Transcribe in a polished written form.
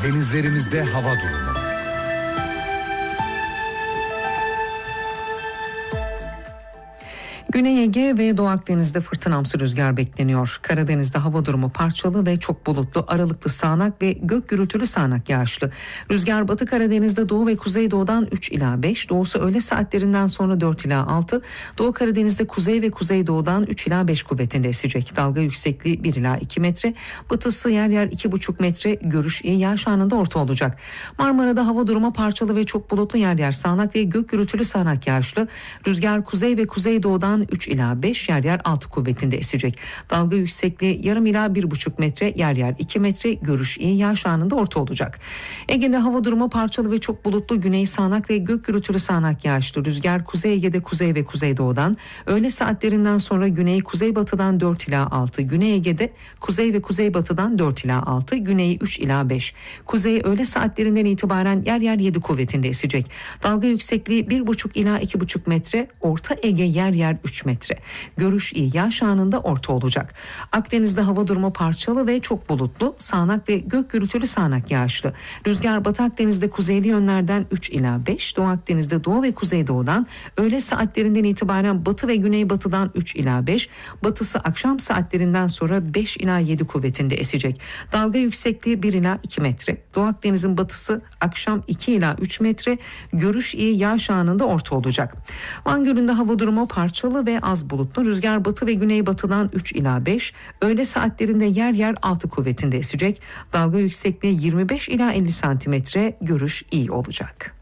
Denizlerimizde hava durumu. Güney Ege ve Doğu Akdeniz'de fırtınamsı rüzgar bekleniyor. Karadeniz'de hava durumu parçalı ve çok bulutlu, aralıklı sağanak ve gök gürültülü sağanak yağışlı. Rüzgar Batı Karadeniz'de doğu ve kuzeydoğudan 3 ila 5, doğusu öğle saatlerinden sonra 4 ila 6, Doğu Karadeniz'de kuzey ve kuzeydoğudan 3 ila 5 kuvvetinde esecek. Dalga yüksekliği 1 ila 2 metre, batısı yer yer 2,5 metre, görüş iyi, yağış anında orta olacak. Marmara'da hava durumu parçalı ve çok bulutlu, yer yer sağanak ve gök gürültülü sağanak yağışlı. Rüzgar kuzey ve kuzeydoğudan 3 ila 5, yer yer 6 kuvvetinde esecek. Dalga yüksekliği yarım ila 1,5 metre, yer yer 2 metre, görüş iyi, yağış anında orta olacak. Ege'de hava durumu parçalı ve çok bulutlu, güney sağanak ve gök gürültülü sağanak yağışlı. Rüzgar Kuzey Ege'de kuzey ve kuzeydoğudan, öğle saatlerinden sonra güney kuzeybatıdan 4 ila 6, Güney Ege'de kuzey ve kuzeybatıdan 4 ila 6, güneyi 3 ila 5. Kuzey öğle saatlerinden itibaren yer yer 7 kuvvetinde esecek. Dalga yüksekliği 1,5 ila 2,5 metre, Orta Ege yer yer 3 metre. Görüş iyi, yağış anında orta olacak. Akdeniz'de hava durumu parçalı ve çok bulutlu, sağanak ve gök gürültülü sağanak yağışlı. Rüzgar Batı Akdeniz'de kuzeyli yönlerden 3 ila 5, Doğu Akdeniz'de doğu ve kuzeydoğudan, öğle saatlerinden itibaren batı ve güneybatıdan 3 ila 5, batısı akşam saatlerinden sonra 5 ila 7 kuvvetinde esecek. Dalga yüksekliği 1 ila 2 metre. Doğu Akdeniz'in batısı akşam 2 ila 3 metre, görüş iyi, yağış anında orta olacak. Van Gölü'nde hava durumu parçalı ve az bulutlu. Rüzgar batı ve güneybatıdan 3 ila 5, öğle saatlerinde yer yer 6 kuvvetinde esecek. Dalga yüksekliği 25 ila 50 santimetre, görüş iyi olacak.